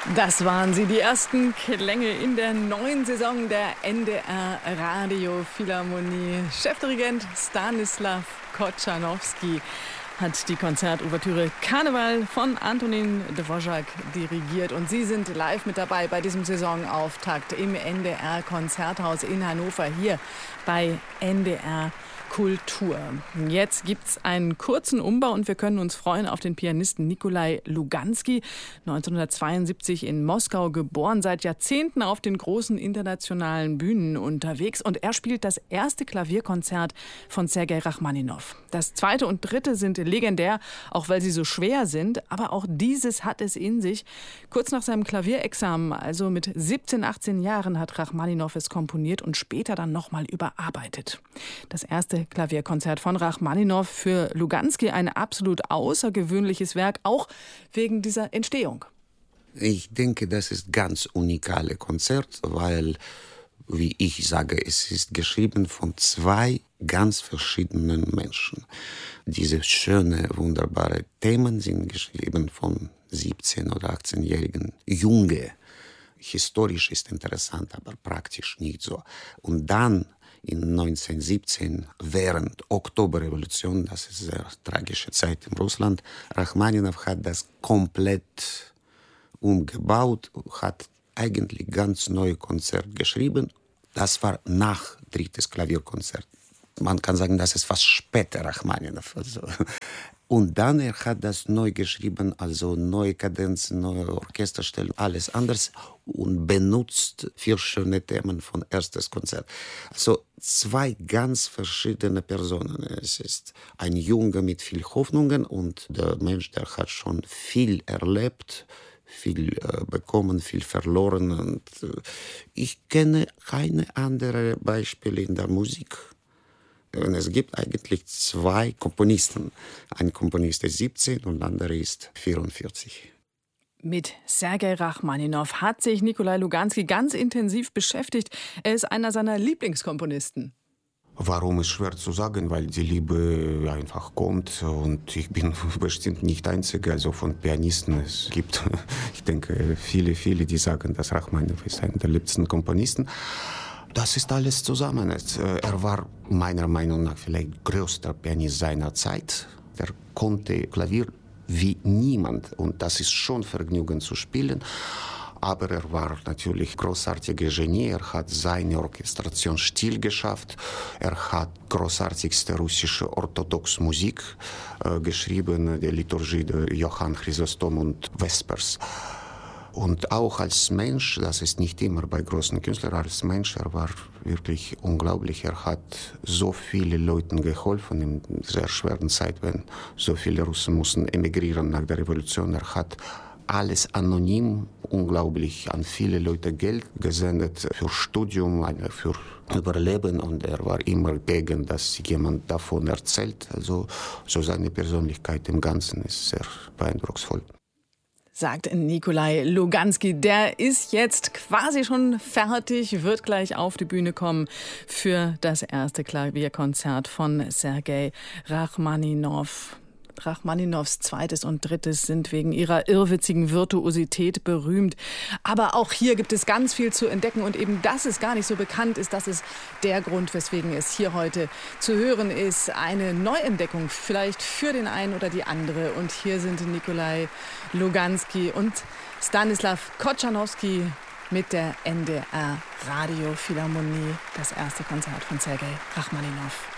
Das waren sie, die ersten Klänge in der neuen Saison der NDR Radio Philharmonie. Chefdirigent Stanislav Kotschanowski hat die Konzertouvertüre Karneval von Antonín Dvořák dirigiert. Und Sie sind live mit dabei bei diesem Saisonauftakt im NDR Konzerthaus in Hannover, hier bei NDR Kultur. Jetzt gibt's einen kurzen Umbau und wir können uns freuen auf den Pianisten Nikolai Luganski, 1972 in Moskau geboren, seit Jahrzehnten auf den großen internationalen Bühnen unterwegs. Und er spielt das erste Klavierkonzert von Sergei Rachmaninow. Das zweite und dritte sind legendär, auch weil sie so schwer sind. Aber auch dieses hat es in sich. Kurz nach seinem Klavierexamen, also mit 17, 18 Jahren, hat Rachmaninow es komponiert und später dann nochmal überarbeitet. Das erste Klavierkonzert von Rachmaninow für Luganski, ein absolut außergewöhnliches Werk, auch wegen dieser Entstehung. Ich denke, das ist ganz unikale Konzert, weil, wie ich sage, es ist geschrieben von zwei ganz verschiedenen Menschen. Diese schöne, wunderbare Themen sind geschrieben von 17- oder 18-jährigen Junge. Historisch ist interessant, aber praktisch nicht so. Und dann in 1917, während Oktoberrevolution, das ist eine sehr tragische Zeit in Russland, Rachmaninow hat das komplett umgebaut, hat eigentlich ganz neues Konzert geschrieben. Das war nach drittes Klavierkonzert. Man kann sagen, das ist fast später Rachmaninow. Also. Und dann hat das neu geschrieben, also neue Kadenzen, neue Orchesterstellen, alles anders und benutzt 4 schöne Themen von erstes Konzert. Also zwei ganz verschiedene Personen. Es ist ein Junge mit viel Hoffnungen und der Mensch, der hat schon viel erlebt, viel bekommen, viel verloren. Und ich kenne keine anderen Beispiele in der Musik. Und es gibt eigentlich 2 Komponisten. Ein Komponist ist 17 und der andere ist 44. Mit Sergei Rachmaninow hat sich Nikolai Luganski ganz intensiv beschäftigt. Er ist einer seiner Lieblingskomponisten. Warum ist schwer zu sagen, weil die Liebe einfach kommt und ich bin bestimmt nicht der Einzige, also von Pianisten. Es gibt, ich denke, viele, die sagen, dass Rachmaninow ist einer der liebsten Komponisten. Das ist alles zusammen. Er war meiner Meinung nach vielleicht größter Pianist seiner Zeit. Er konnte Klavier wie niemand und das ist schon Vergnügen zu spielen. Aber er war natürlich großartiger Genie. Er hat seine Orchestrationsstil geschafft. Er hat großartigste russische orthodoxe Musik geschrieben, die Liturgie der Johann Chrysostom und Vespers. Und auch als Mensch, das ist nicht immer bei großen Künstlern, als Mensch, er war wirklich unglaublich. Er hat so viele Leuten geholfen in sehr schweren Zeit, wenn so viele Russen mussten emigrieren nach der Revolution. Er hat alles anonym, unglaublich, an viele Leute Geld gesendet für Studium, für Überleben. Und er war immer gegen, dass jemand davon erzählt. Also so seine Persönlichkeit im Ganzen ist sehr beeindrucksvoll. Sagt Nikolai Luganski. Der ist jetzt quasi schon fertig, wird gleich auf die Bühne kommen für das erste Klavierkonzert von Sergei Rachmaninow. Rachmaninows zweites und drittes sind wegen ihrer irrwitzigen Virtuosität berühmt. Aber auch hier gibt es ganz viel zu entdecken und eben, dass es gar nicht so bekannt ist, das ist der Grund, weswegen es hier heute zu hören ist. Eine Neuentdeckung vielleicht für den einen oder die andere. Und hier sind Nikolai Luganski und Stanislav Kotschanowski mit der NDR Radio Philharmonie. Das erste Konzert von Sergei Rachmaninow.